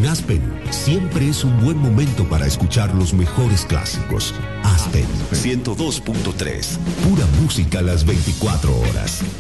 En Aspen, siempre es un buen momento para escuchar los mejores clásicos. Aspen 102.3, pura música a las 24 horas.